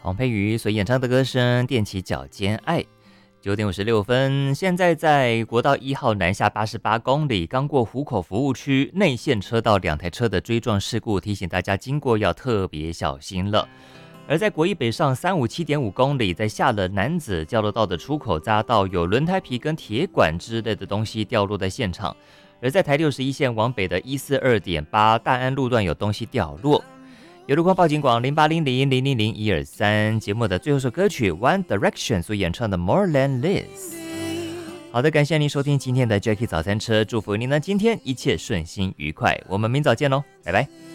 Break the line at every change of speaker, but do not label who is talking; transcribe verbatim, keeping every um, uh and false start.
黄佩瑜所演唱的歌声踮起脚尖爱。九点五十六分，现在在国道一号南下八十八公里，刚过湖口服务区内线车道两台车的追撞事故，提醒大家经过要特别小心了。而在国一北上三五七点五公里，在下了楠梓交流道的出口匝道，有轮胎皮跟铁管之类的东西掉落在现场。而在台六十一线往北的一四二点八大安路段有东西掉落。有路况报警广零八零零零零零一二三。节目的最后首歌曲 One Direction 所演唱的 More Than This。 好的，感谢您收听今天的 Jackie 早餐车，祝福您呢今天一切顺心愉快，我们明早见喽，拜拜。